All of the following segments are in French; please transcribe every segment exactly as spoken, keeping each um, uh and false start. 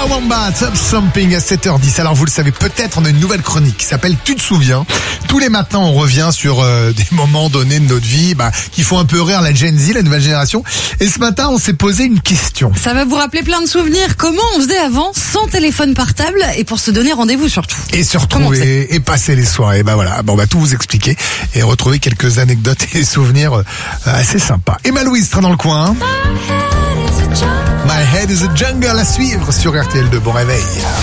Noah Wombat, Up Something à sept heures dix. Alors vous le savez peut-être, on a une nouvelle chronique qui s'appelle Tu te souviens. Tous les matins on revient sur euh, des moments donnés de notre vie bah, qui font un peu rire la Gen Z, la nouvelle génération. Et ce matin on s'est posé une question. Ça va vous rappeler plein de souvenirs. Comment on faisait avant sans téléphone portable et pour se donner rendez-vous surtout. Et se retrouver et passer les soirées. Bah voilà, bon, on va tout vous expliquer et retrouver quelques anecdotes et souvenirs euh, assez sympas. Emma Louise sera dans le coin. Hein. My Head is a Jungle à suivre sur R T L deux. Bon réveil.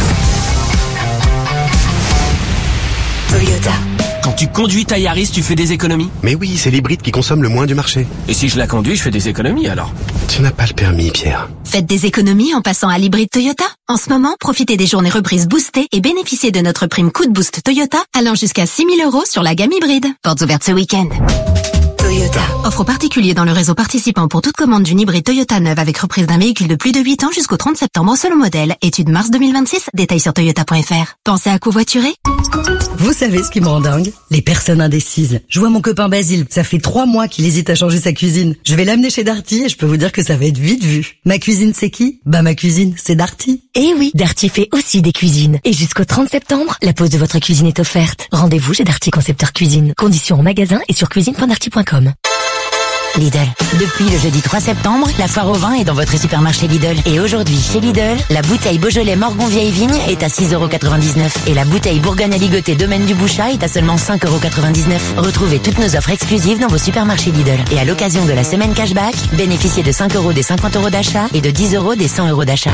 Toyota. Quand tu conduis ta Yaris, tu fais des économies? Mais oui, c'est l'hybride qui consomme le moins du marché. Et si je la conduis, je fais des économies alors? Tu n'as pas le permis, Pierre. Faites des économies en passant à l'hybride Toyota. En ce moment, profitez des journées reprises boostées et bénéficiez de notre prime coup de boost Toyota allant jusqu'à six mille euros sur la gamme hybride. Portes ouvertes ce week-end. Toyota. Offre aux particuliers dans le réseau participant pour toute commande d'une hybride Toyota neuve avec reprise d'un véhicule de plus de huit ans jusqu'au trente septembre selon modèle. Étude mars deux mille vingt-six. Détails sur toyota point f r. Pensez à covoiturer? Vous savez ce qui me rend dingue? Les personnes indécises. Je vois mon copain Basile, ça fait trois mois qu'il hésite à changer sa cuisine. Je vais l'amener chez Darty et je peux vous dire que ça va être vite vu. Ma cuisine c'est qui? Bah ma cuisine c'est Darty. Eh oui, Darty fait aussi des cuisines. Et jusqu'au trente septembre, la pose de votre cuisine est offerte. Rendez-vous chez Darty Concepteur Cuisine. Conditions en magasin et sur cuisine point darty point com. Lidl. Depuis le jeudi trois septembre, la foire au vin est dans votre supermarché Lidl. Et aujourd'hui, chez Lidl, la bouteille Beaujolais Morgon Vieille Vigne est à six euros quatre-vingt-dix-neuf et la bouteille Bourgogne Aligoté Domaine du Bouchat est à seulement cinq euros quatre-vingt-dix-neuf. Retrouvez toutes nos offres exclusives dans vos supermarchés Lidl. Et à l'occasion de la semaine cashback, bénéficiez de cinq euros des cinquante euros d'achat et de dix euros des cent euros d'achat.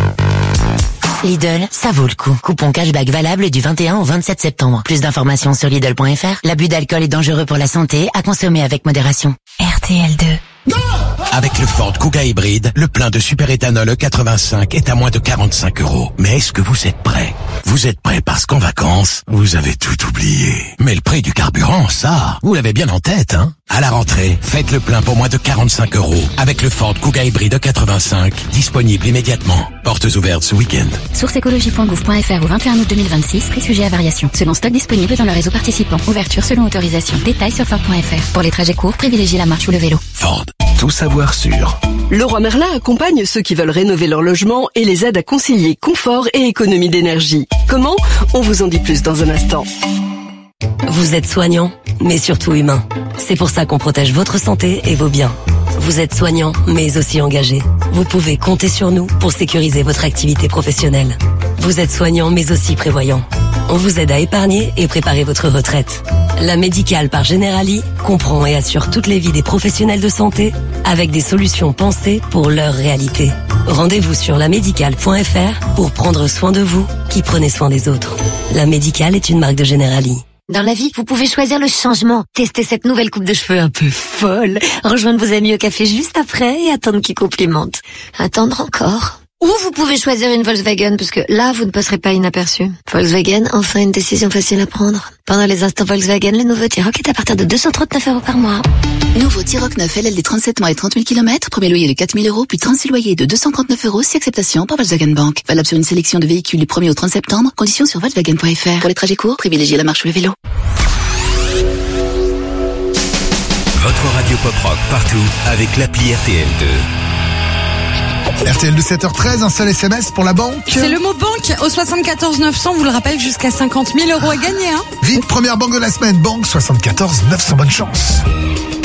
Lidl, ça vaut le coup. Coupon cashback valable du vingt et un au vingt-sept septembre. Plus d'informations sur Lidl point f r. L'abus d'alcool est dangereux pour la santé, à consommer avec modération. R T L deux. Avec le Ford Kuga hybride, le plein de superéthanol E quatre-vingt-cinq est à moins de quarante-cinq euros. Mais est-ce que vous êtes prêts? Vous êtes prêts parce qu'en vacances, vous avez tout oublié. Mais le prix du carburant, ça, vous l'avez bien en tête, hein? À la rentrée, faites le plein pour moins de quarante-cinq euros avec le Ford Kuga hybride E quatre-vingt-cinq, disponible immédiatement. Portes ouvertes ce week-end. Source écologie point gouv point f r au vingt et un août deux mille vingt-six, prix sujet à variation. Selon stock disponible dans le réseau participant. Ouverture selon autorisation. Détails sur ford point f r. Pour les trajets courts, privilégiez la marche ou le vélo. Ford. Tout savoir sur. Leroy Merlin accompagne ceux qui veulent rénover leur logement et les aide à concilier confort et économie d'énergie. Comment? On vous en dit plus dans un instant. Vous êtes soignant, mais surtout humain. C'est pour ça qu'on protège votre santé et vos biens. Vous êtes soignant, mais aussi engagé. Vous pouvez compter sur nous pour sécuriser votre activité professionnelle. Vous êtes soignant, mais aussi prévoyant. On vous aide à épargner et préparer votre retraite. La Médicale par Generali comprend et assure toutes les vies des professionnels de santé avec des solutions pensées pour leur réalité. Rendez-vous sur la médicale point f r pour prendre soin de vous qui prenez soin des autres. La Médicale est une marque de Generali. Dans la vie, vous pouvez choisir le changement. Testez cette nouvelle coupe de cheveux un peu folle. Rejoindre vos amis au café juste après et attendre qu'ils complimentent. Attendre encore. Ou vous pouvez choisir une Volkswagen, parce que là, vous ne passerez pas inaperçu. Volkswagen, enfin une décision facile à prendre. Pendant les instants Volkswagen, le nouveau T-Roc est à partir de deux cent trente-neuf euros par mois. Nouveau T-Roc neuf L L D trente-sept mois et trente mille kilomètres, premier loyer de quatre mille euros, puis trente-six loyers de deux cent trente-neuf euros, si acceptation par Volkswagen Bank. Valable sur une sélection de véhicules du premier au trente septembre, conditions sur Volkswagen point f r. Pour les trajets courts, privilégiez la marche ou le vélo. Votre radio pop rock partout avec l'appli R T L deux. R T L de sept heures treize, un seul S M S pour la banque. C'est le mot banque au soixante-quatorze neuf cents, vous le rappelle, jusqu'à cinquante mille euros à gagner. Hein. Vite, première banque de la semaine, banque soixante-quatorze neuf cents, bonne chance.